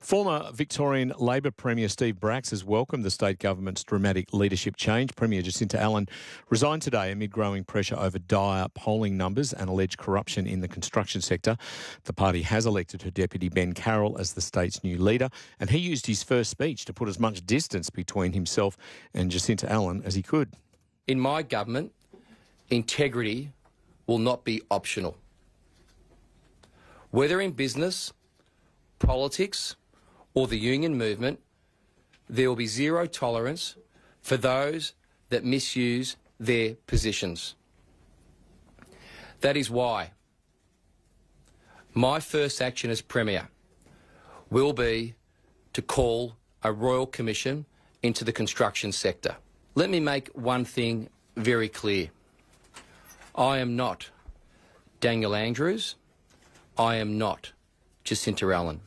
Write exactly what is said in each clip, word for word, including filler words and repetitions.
Former Victorian Labor Premier Steve Bracks has welcomed the state government's dramatic leadership change. Premier Jacinta Allan resigned today amid growing pressure over dire polling numbers and alleged corruption in the construction sector. The party has elected her deputy Ben Carroll as the state's new leader, and he used his first speech to put as much distance between himself and Jacinta Allan as he could. In my government, integrity will not be optional. Whether in business, politics, or the union movement, there will be zero tolerance for those that misuse their positions. That is why my first action as Premier will be to call a Royal Commission into the construction sector. Let me make one thing very clear. I am not Daniel Andrews. I am not Jacinta Allan.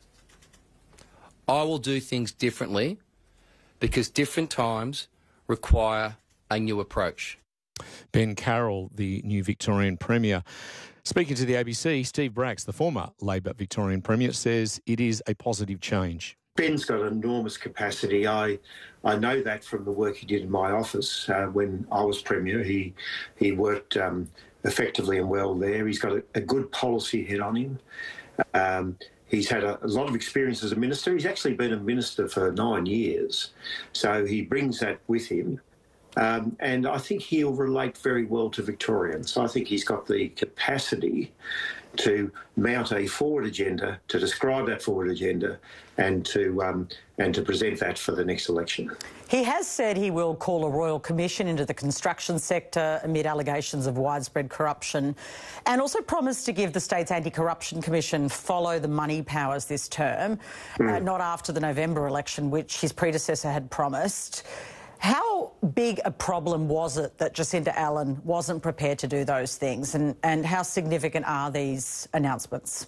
I will do things differently because different times require a new approach. Ben Carroll, the new Victorian Premier. Speaking to the A B C, Steve Bracks, the former Labor Victorian Premier, says it is a positive change. Ben's got enormous capacity. I I know that from the work he did in my office uh, when I was Premier. He, he worked um, effectively and well there. He's got a, a good policy head on him. Um, He's had a, a lot of experience as a minister. He's actually been a minister for nine years. So he brings that with him. Um, and I think he'll relate very well to Victorians. I think he's got the capacity to mount a forward agenda, to describe that forward agenda, and to um, and to present that for the next election. He has said he will call a royal commission into the construction sector amid allegations of widespread corruption, and also promised to give the state's anti-corruption commission follow the money powers this term, mm. uh, not after the November election, which his predecessor had promised. How big a problem was it that Jacinta Allan wasn't prepared to do those things, and, and how significant are these announcements?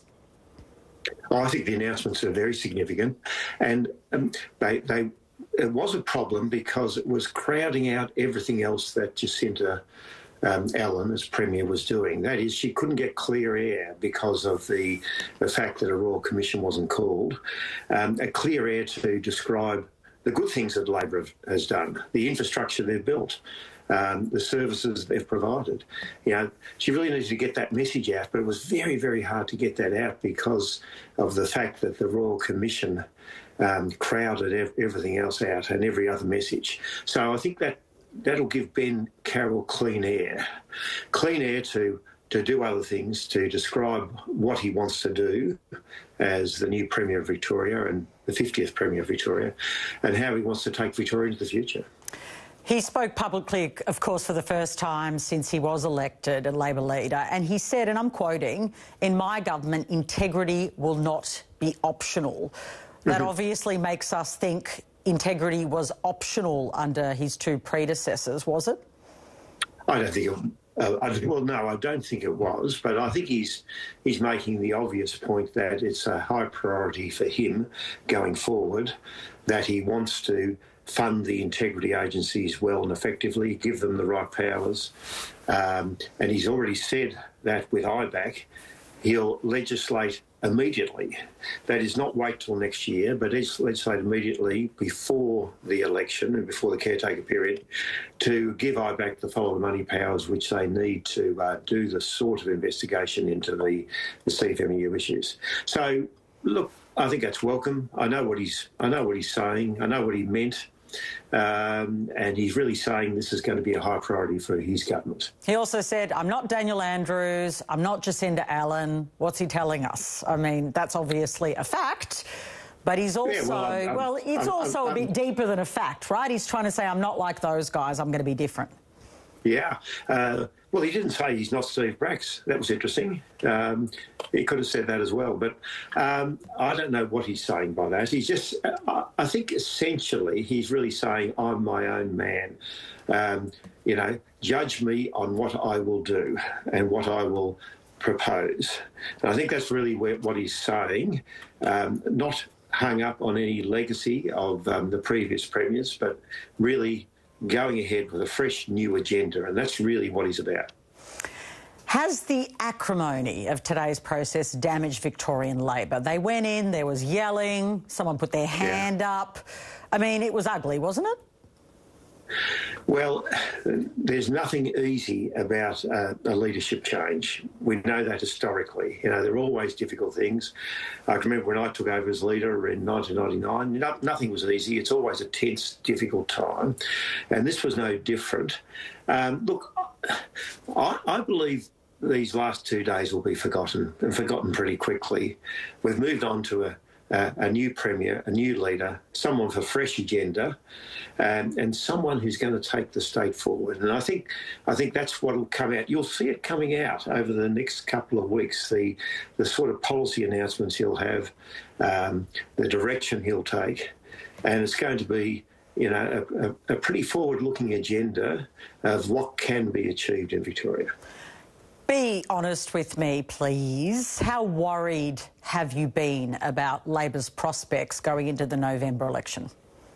Well, I think the announcements are very significant, and um, they, they, it was a problem because it was crowding out everything else that Jacinta um, Allan, as Premier, was doing. That is, she couldn't get clear air because of the, the fact that a Royal Commission wasn't called. Um, a clear air to describe the good things that Labor has done, the infrastructure they've built, um, the services they've provided. You know, she really needed to get that message out, but it was very, very hard to get that out because of the fact that the Royal Commission um, crowded ev- everything else out and every other message. So I think that that'll give Ben Carroll clean air, clean air to to do other things, to describe what he wants to do as the new Premier of Victoria and the fiftieth Premier of Victoria, and how he wants to take Victoria into the future. He spoke publicly, of course, for the first time since he was elected a Labor leader, and he said, and I'm quoting, "In my government, integrity will not be optional." That mm-hmm. obviously makes us think integrity was optional under his two predecessors, was it? I don't think it Uh, I, well, no, I don't think it was, but I think he's he's making the obvious point that it's a high priority for him going forward, that he wants to fund the integrity agencies well and effectively, give them the right powers, um, and he's already said that with I BAC, he'll legislate immediately. That is, not wait till next year, but legislate immediately before the election and before the caretaker period to give I BAC the follow the money powers which they need to uh, do the sort of investigation into the, the C F M E U issues. So, look, I think that's welcome. I know what he's. I know what he's saying. I know what he meant. Um, and he's really saying this is going to be a high priority for his government. He also said, I'm not Daniel Andrews, I'm not Jacinta Allan. What's he telling us? I mean, that's obviously a fact, but he's also, yeah, well, I'm, I'm, well, it's I'm, also I'm, a bit deeper than a fact, right? He's trying to say, I'm not like those guys, I'm going to be different. Yeah. Uh, well, he didn't say he's not Steve Bracks. That was interesting. Um, he could have said that as well. But um, I don't know what he's saying by that. He's just, I, I think essentially he's really saying, I'm my own man. Um, you know, judge me on what I will do and what I will propose. And I think that's really where, what he's saying, um, not hung up on any legacy of um, the previous premiers, but really going ahead with a fresh new agenda, and that's really what he's about. Has the acrimony of today's process damaged Victorian Labor? They went in, there was yelling, someone put their hand yeah. up. I mean, it was ugly, wasn't it? Well, there's nothing easy about uh, a leadership change. We know that historically. You know, there are always difficult things. I can remember when I took over as leader in nineteen ninety-nine, no, nothing was easy. It's always a tense, difficult time. And this was no different. Um, look, I, I believe these last two days will be forgotten, and forgotten pretty quickly. We've moved on to a Uh, a new premier, a new leader, someone with a fresh agenda, um, and someone who's going to take the state forward. And I think, I think that's what will come out. You'll see it coming out over the next couple of weeks. The the sort of policy announcements he'll have, um, the direction he'll take, and it's going to be, you know, a, a, a pretty forward-looking agenda of what can be achieved in Victoria. Be honest with me, please. How worried have you been about Labor's prospects going into the November election?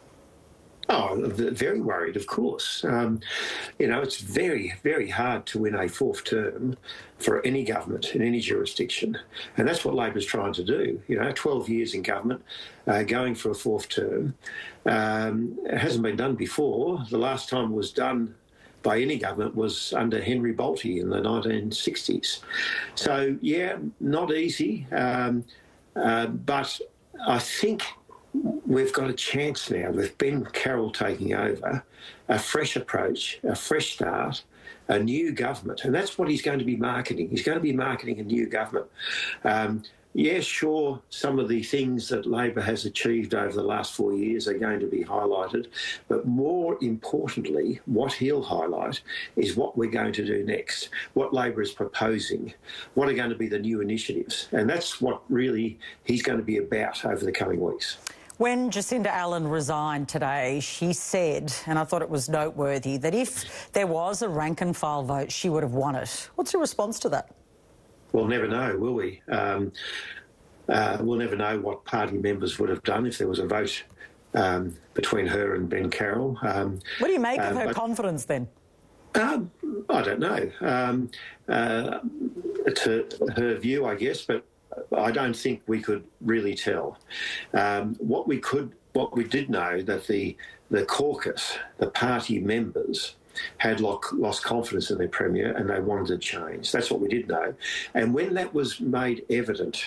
Oh, very worried, of course. Um, you know, it's very, very hard to win a fourth term for any government in any jurisdiction. And that's what Labor's trying to do. You know, twelve years in government, uh, going for a fourth term. Um, it hasn't been done before. The last time it was done by any government was under Henry Bolte in the nineteen sixties. So, yeah, not easy, um, uh, but I think we've got a chance now with Ben Carroll taking over, a fresh approach, a fresh start, a new government. And that's what he's going to be marketing. He's going to be marketing a new government. Um, Yeah, sure, some of the things that Labor has achieved over the last four years are going to be highlighted, but more importantly, what he'll highlight is what we're going to do next, what Labor is proposing, what are going to be the new initiatives, and that's what really he's going to be about over the coming weeks. When Jacinda Allan resigned today, she said, and I thought it was noteworthy, that if there was a rank and file vote, she would have won it. What's your response to that? We'll never know, will we? Um, uh, we'll never know what party members would have done if there was a vote um, between her and Ben Carroll. Um, what do you make uh, of her but, confidence then? Um, I don't know. Um, uh, to her view, I guess, but I don't think we could really tell. Um, what we could, what we did know that the the caucus, the party members, had lost confidence in their premier and they wanted to change. That's what we did know. And when that was made evident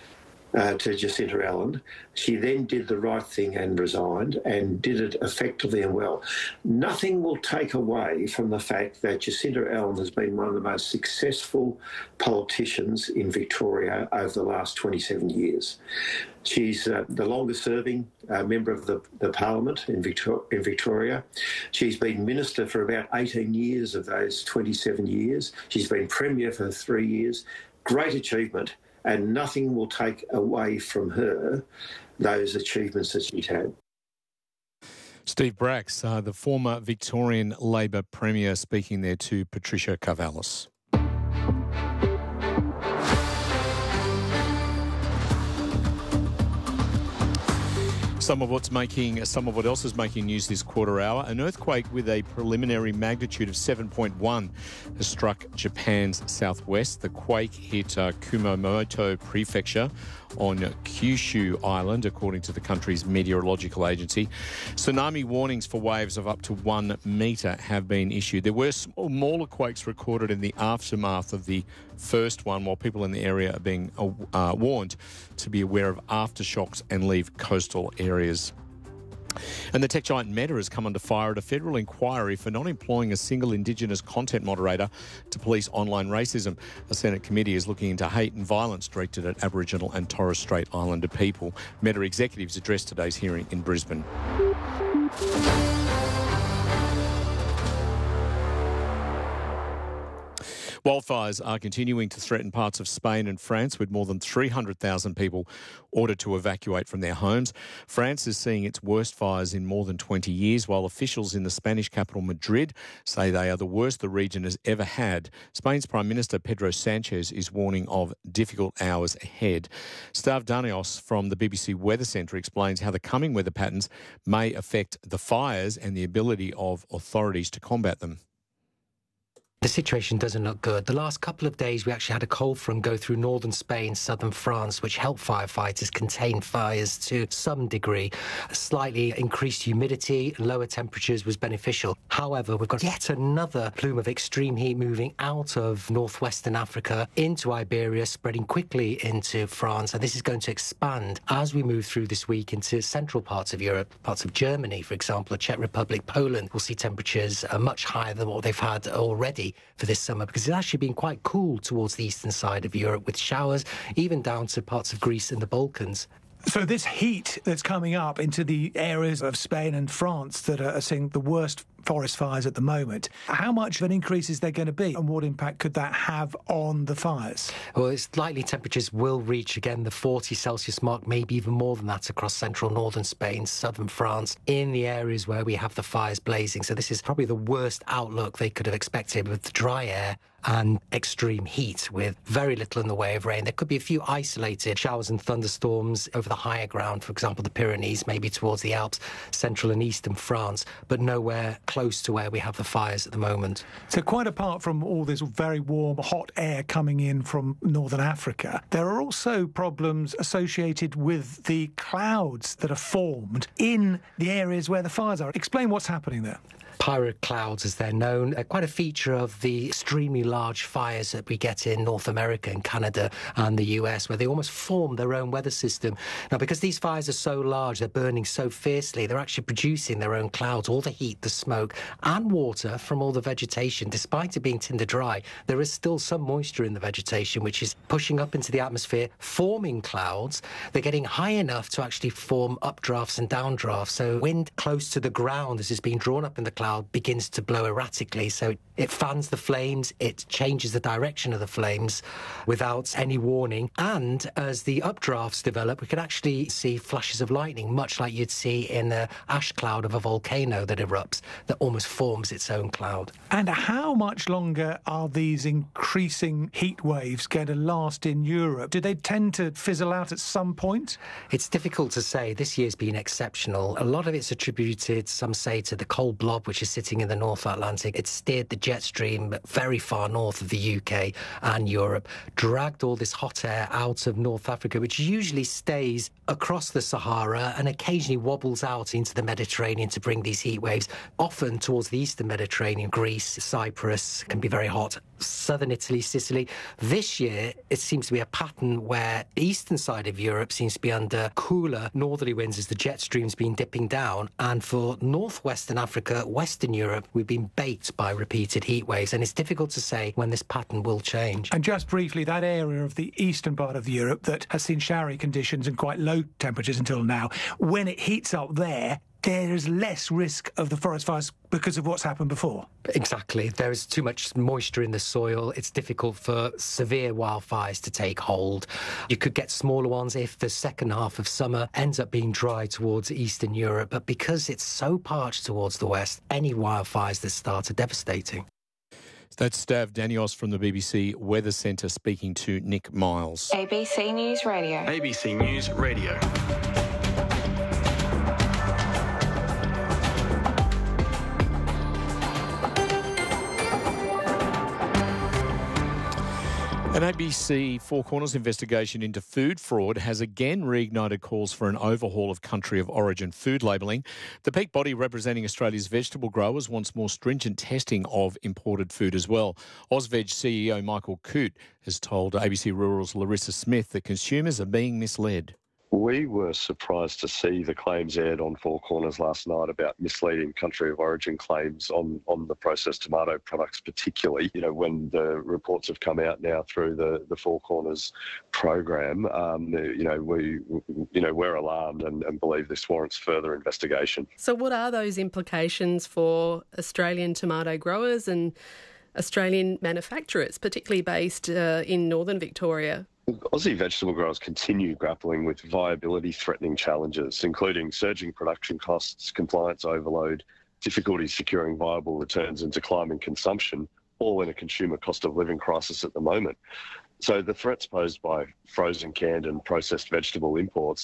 uh, to Jacinda Allan, she then did the right thing and resigned and did it effectively and well. Nothing will take away from the fact that Jacinda Allan has been one of the most successful politicians in Victoria over the last twenty-seven years. She's uh, the longest-serving uh, member of the, the Parliament in, Victor- in Victoria. She's been minister for about eighteen years of those twenty-seven years. She's been premier for three years. Great achievement, and nothing will take away from her those achievements that she's had. Steve Bracks, uh, the former Victorian Labor Premier, speaking there to Patricia Karvelas. Some of what's making, some of what else is making news this quarter hour. An earthquake with a preliminary magnitude of seven point one has struck Japan's southwest. The quake hit uh, Kumamoto Prefecture on Kyushu Island, according to the country's meteorological agency. Tsunami warnings for waves of up to one metre have been issued. There were smaller quakes recorded in the aftermath of the first one, while people in the area are being uh, warned to be aware of aftershocks and leave coastal areas. And the tech giant Meta has come under fire at a federal inquiry for not employing a single Indigenous content moderator to police online racism. A Senate committee is looking into hate and violence directed at Aboriginal and Torres Strait Islander people. Meta executives addressed today's hearing in Brisbane. Wildfires are continuing to threaten parts of Spain and France, with more than three hundred thousand people ordered to evacuate from their homes. France is seeing its worst fires in more than twenty years, while officials in the Spanish capital Madrid say they are the worst the region has ever had. Spain's Prime Minister Pedro Sanchez is warning of difficult hours ahead. Stav Danios from the B B C Weather Centre explains how the coming weather patterns may affect the fires and the ability of authorities to combat them. The situation doesn't look good. The last couple of days, we actually had a cold front go through northern Spain, southern France, which helped firefighters contain fires to some degree. Slightly increased humidity and lower temperatures was beneficial. However, we've got yet another plume of extreme heat moving out of northwestern Africa into Iberia, spreading quickly into France. And this is going to expand as we move through this week into central parts of Europe, parts of Germany, for example, the Czech Republic, Poland. We'll see temperatures uh, much higher than what they've had already for this summer, because it's actually been quite cool towards the eastern side of Europe, with showers even down to parts of Greece and the Balkans. So this heat that's coming up into the areas of Spain and France that are seeing the worst forest fires at the moment, how much of an increase is there going to be, and what impact could that have on the fires? Well, it's likely temperatures will reach again the forty Celsius mark, maybe even more than that across central northern Spain, southern France, in the areas where we have the fires blazing. So this is probably the worst outlook they could have expected, with the dry air and extreme heat with very little in the way of rain. There could be a few isolated showers and thunderstorms over the higher ground, for example, the Pyrenees, maybe towards the Alps, central and eastern France, but nowhere close to where we have the fires at the moment. So quite apart from all this very warm, hot air coming in from northern Africa, there are also problems associated with the clouds that are formed in the areas where the fires are. Explain what's happening there. Pyroclouds, as they're known, are quite a feature of the extremely large fires that we get in North America and Canada and the U S, where they almost form their own weather system. Now, because these fires are so large, they're burning so fiercely, they're actually producing their own clouds, all the heat, the smoke, and water from all the vegetation. Despite it being tinder dry, there is still some moisture in the vegetation, which is pushing up into the atmosphere, forming clouds. They're getting high enough to actually form updrafts and downdrafts. So wind close to the ground, as is being drawn up in the cloud, begins to blow erratically, so it fans the flames, it changes the direction of the flames without any warning, and as the updrafts develop, we can actually see flashes of lightning, much like you'd see in the ash cloud of a volcano that erupts, that almost forms its own cloud. And how much longer are these increasing heat waves going to last in Europe? Do they tend to fizzle out at some point? It's difficult to say. This year's been exceptional. A lot of it's attributed, some say, to the cold blob, which is sitting in the North Atlantic. It steered the jet stream very far north of the U K and Europe, dragged all this hot air out of North Africa, which usually stays across the Sahara and occasionally wobbles out into the Mediterranean to bring these heat waves, often towards the eastern Mediterranean. Greece, Cyprus can be very hot, southern Italy, Sicily. This year, it seems to be a pattern where the eastern side of Europe seems to be under cooler northerly winds as the jet stream's been dipping down, and for northwestern Africa, Western Europe, we've been baked by repeated heat waves, and it's difficult to say when this pattern will change. And just briefly, that area of the eastern part of Europe that has seen showery conditions and quite low temperatures until now, when it heats up there, there is less risk of the forest fires because of what's happened before. Exactly. There is too much moisture in the soil. It's difficult for severe wildfires to take hold. You could get smaller ones if the second half of summer ends up being dry towards Eastern Europe. But because it's so parched towards the west, any wildfires that start are devastating. That's Stav Danios from the B B C Weather Centre speaking to Nick Miles. A B C News Radio. A B C News Radio. An A B C Four Corners investigation into food fraud has again reignited calls for an overhaul of country of origin food labelling. The peak body representing Australia's vegetable growers wants more stringent testing of imported food as well. Ausveg C E O Michael Coote has told A B C Rural's Larissa Smith that consumers are being misled. We were surprised to see the claims aired on Four Corners last night about misleading country of origin claims on, on the processed tomato products particularly. You know, when the reports have come out now through the, the Four Corners program, um, you know, we, you know, we're alarmed and, and believe this warrants further investigation. So what are those implications for Australian tomato growers and Australian manufacturers, particularly based uh, in northern Victoria? Aussie vegetable growers continue grappling with viability-threatening challenges, including surging production costs, compliance overload, difficulty securing viable returns and declining consumption, all in a consumer cost of living crisis at the moment. So the threats posed by frozen, canned and processed vegetable imports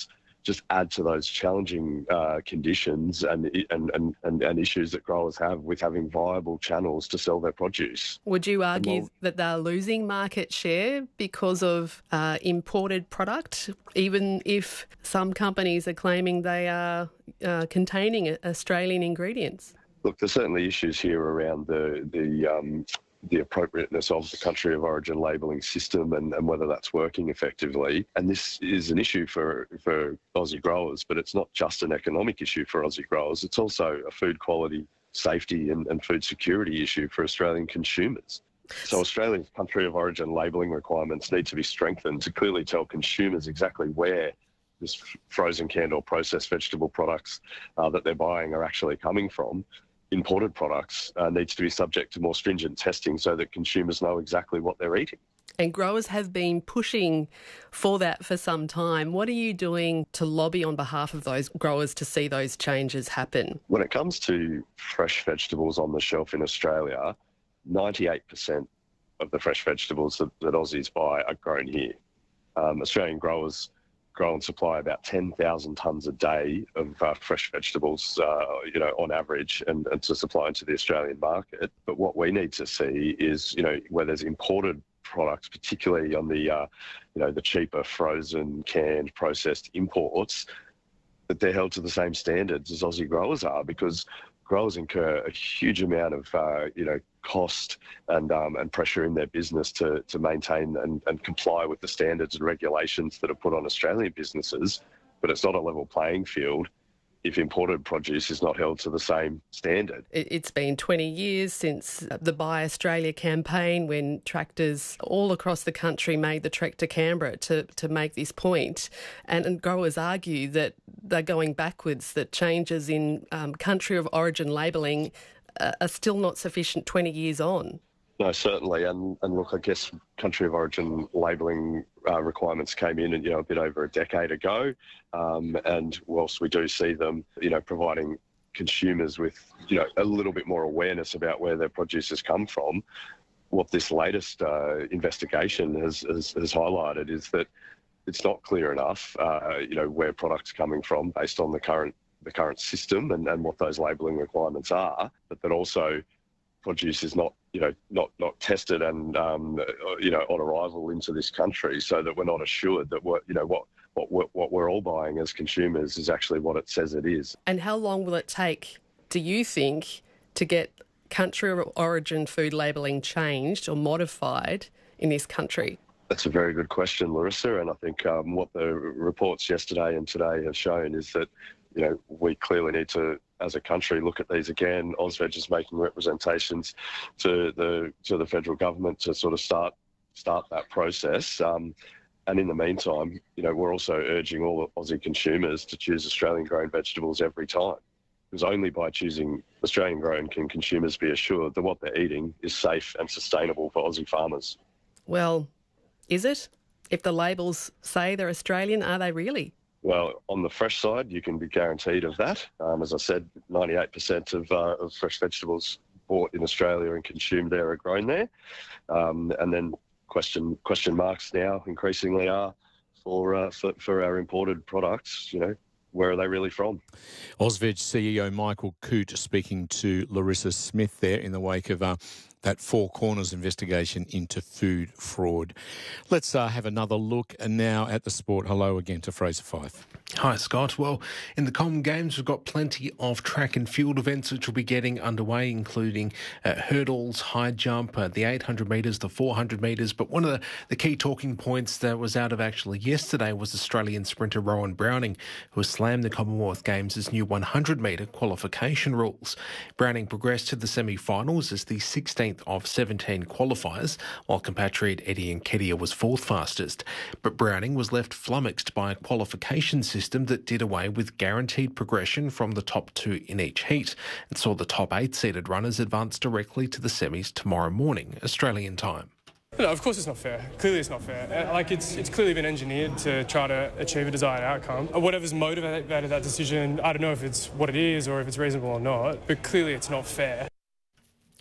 just add to those challenging uh, conditions and, and, and, and, and issues that growers have with having viable channels to sell their produce. Would you argue well, that they're losing market share because of uh, imported product, even if some companies are claiming they are uh, containing Australian ingredients? Look, there's certainly issues here around the the um, the appropriateness of the country of origin labelling system and, and whether that's working effectively. And this is an issue for, for Aussie growers, but it's not just an economic issue for Aussie growers. It's also a food quality, safety and, and food security issue for Australian consumers. So Australia's country of origin labelling requirements need to be strengthened to clearly tell consumers exactly where this frozen, canned or processed vegetable products uh, that they're buying are actually coming from. Imported products uh, needs to be subject to more stringent testing so that consumers know exactly what they're eating. And growers have been pushing for that for some time. What are you doing to lobby on behalf of those growers to see those changes happen? When it comes to fresh vegetables on the shelf in Australia, ninety-eight percent of the fresh vegetables that, that Aussies buy are grown here. Um, Australian growers grow and supply about ten thousand tonnes a day of uh, fresh vegetables, uh, you know, on average, and, and to supply into the Australian market. But what we need to see is, you know, where there's imported products, particularly on the, uh, you know, the cheaper frozen, canned, processed imports, that they're held to the same standards as Aussie growers are, because growers incur a huge amount of, uh, you know, cost and um, and pressure in their business to to maintain and, and comply with the standards and regulations that are put on Australian businesses. But it's not a level playing field if imported produce is not held to the same standard. It's been twenty years since the Buy Australia campaign, when tractors all across the country made the trek to Canberra to, to make this point. And, and growers argue that they're going backwards, that changes in um, country of origin labelling uh, are still not sufficient twenty years on. No, certainly. And, and look, I guess country of origin labelling uh, requirements came in, you know, a bit over a decade ago. Um, and whilst we do see them, you know, providing consumers with, you know, a little bit more awareness about where their produce has come from, what this latest uh, investigation has, has, has highlighted is that it's not clear enough, uh, you know, where products are coming from based on the current the current system and, and what those labelling requirements are, but that also produce is not, you know, not not tested and, um, you know, on arrival into this country, so that we're not assured that what, you know, what what what we're all buying as consumers is actually what it says it is. And how long will it take, do you think, to get country of origin food labelling changed or modified in this country? That's a very good question, Larissa, and I think um, what the reports yesterday and today have shown is that, you know, we clearly need to, as a country, look at these again. Ausveg is making representations to the to the federal government to sort of start start that process. Um, and in the meantime, you know, we're also urging all Aussie consumers to choose Australian-grown vegetables every time, because only by choosing Australian-grown can consumers be assured that what they're eating is safe and sustainable for Aussie farmers. Well, is it? If the labels say they're Australian, are they really? Well, on the fresh side, you can be guaranteed of that. Um, as I said, ninety-eight percent of, uh, of fresh vegetables bought in Australia and consumed there are grown there. Um, and then question question marks now increasingly are for, uh, for for our imported products, you know, where are they really from? Ausveg C E O Michael Coote speaking to Larissa Smith there in the wake of uh, that Four Corners investigation into food fraud. Let's uh, have another look now at the sport. Hello again to Fraser Fyfe. Hi, Scott. Well, in the Common Games, we've got plenty of track and field events which will be getting underway, including uh, hurdles, high jump, uh, the eight hundred metres, the four hundred metres. But one of the, the key talking points that was out of actually yesterday was Australian sprinter Rowan Browning, who has slammed the Commonwealth Games' new one hundred metre qualification rules. Browning progressed to the semi-finals as the sixteenth of seventeen qualifiers, while compatriot Eddie Nketiah was fourth fastest. But Browning was left flummoxed by a qualification system that did away with guaranteed progression from the top two in each heat and saw the top eight seeded runners advance directly to the semis tomorrow morning, Australian time. No, of course it's not fair. Clearly it's not fair. Like, it's it's clearly been engineered to try to achieve a desired outcome. Whatever's motivated that decision, I don't know if it's what it is or if it's reasonable or not, but clearly it's not fair.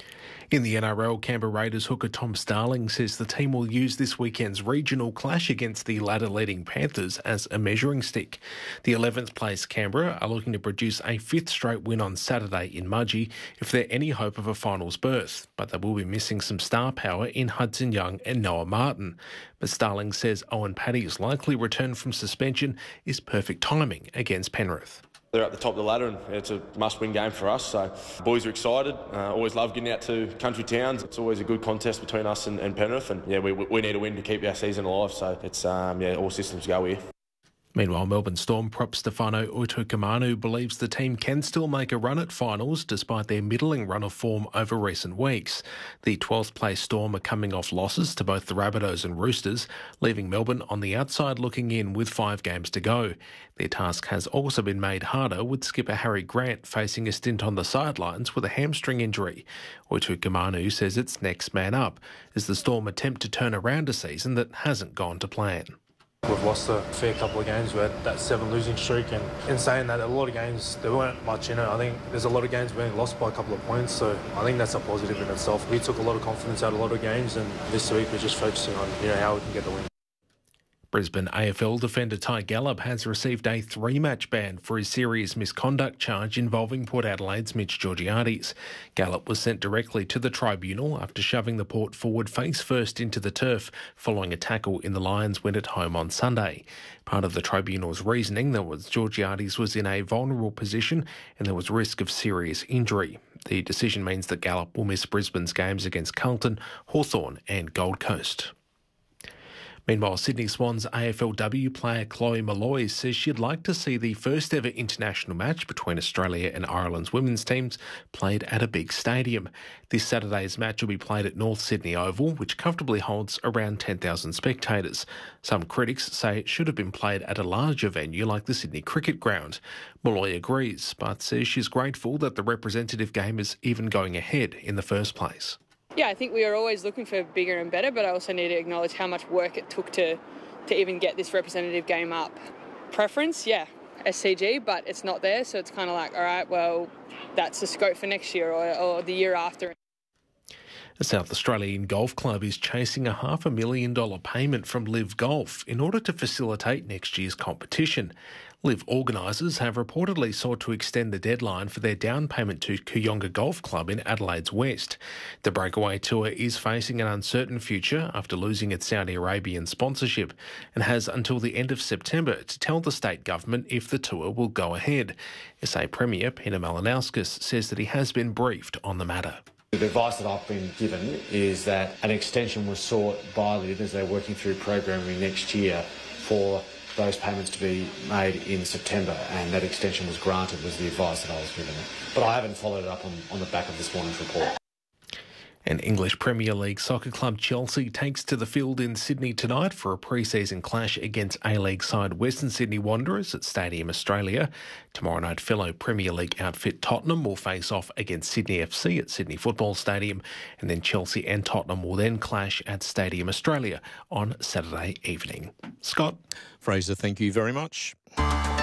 In the N R L, Canberra Raiders hooker Tom Starling says the team will use this weekend's regional clash against the ladder-leading Panthers as a measuring stick. The eleventh place Canberra are looking to produce a fifth straight win on Saturday in Mudgee if they're any hope of a finals berth, but they will be missing some star power in Hudson Young and Noah Martin. But Starling says Owen Paddy's likely return from suspension is perfect timing against Penrith. They're at the top of the ladder and it's a must-win game for us. So boys are excited. Uh, always love getting out to country towns. It's always a good contest between us and, and Penrith. And yeah, we, we need a win to keep our season alive. So it's um, yeah, all systems go here. Meanwhile, Melbourne Storm prop Stefano Utoikamanu believes the team can still make a run at finals despite their middling run of form over recent weeks. The twelfth place Storm are coming off losses to both the Rabbitohs and Roosters, leaving Melbourne on the outside looking in with five games to go. Their task has also been made harder with skipper Harry Grant facing a stint on the sidelines with a hamstring injury. Utoikamanu says it's next man up as the Storm attempt to turn around a season that hasn't gone to plan. We've lost a fair couple of games. We had that seven losing streak, and in saying that, a lot of games, there weren't much in it. I think there's a lot of games being lost by a couple of points, so I think that's a positive in itself. We took a lot of confidence out of a lot of games, and this week we're just focusing on, you know, how we can get the win. Brisbane A F L defender Ty Gallup has received a three-match ban for his serious misconduct charge involving Port Adelaide's Mitch Georgiades. Gallup was sent directly to the tribunal after shoving the Port forward face first into the turf following a tackle in the Lions' win at home on Sunday. Part of the tribunal's reasoning that was Georgiades was in a vulnerable position and there was risk of serious injury. The decision means that Gallup will miss Brisbane's games against Carlton, Hawthorn and Gold Coast. Meanwhile, Sydney Swans A F L W player Chloe Molloy says she'd like to see the first ever international match between Australia and Ireland's women's teams played at a big stadium. This Saturday's match will be played at North Sydney Oval, which comfortably holds around ten thousand spectators. Some critics say it should have been played at a larger venue like the Sydney Cricket Ground. Molloy agrees, but says she's grateful that the representative game is even going ahead in the first place. Yeah, I think we are always looking for bigger and better, but I also need to acknowledge how much work it took to, to even get this representative game up. Preference, yeah, S C G, but it's not there, so it's kind of like, all right, well, that's the scope for next year or, or the year after. The South Australian Golf Club is chasing a half a million dollar payment from Live Golf in order to facilitate next year's competition. Live organisers have reportedly sought to extend the deadline for their down payment to Kooyonga Golf Club in Adelaide's west. The breakaway tour is facing an uncertain future after losing its Saudi Arabian sponsorship and has until the end of September to tell the state government if the tour will go ahead. S A Premier Peter Malinauskas says that he has been briefed on the matter. The advice that I've been given is that an extension was sought by Live as they're working through programming next year for those payments to be made in September, and that extension was granted, was the advice that I was given. But I haven't followed it up on, on the back of this morning's report. And English Premier League soccer club Chelsea takes to the field in Sydney tonight for a pre-season clash against A-League side Western Sydney Wanderers at Stadium Australia. Tomorrow night, fellow Premier League outfit Tottenham will face off against Sydney F C at Sydney Football Stadium, and then Chelsea and Tottenham will then clash at Stadium Australia on Saturday evening. Scott. Fraser, thank you very much.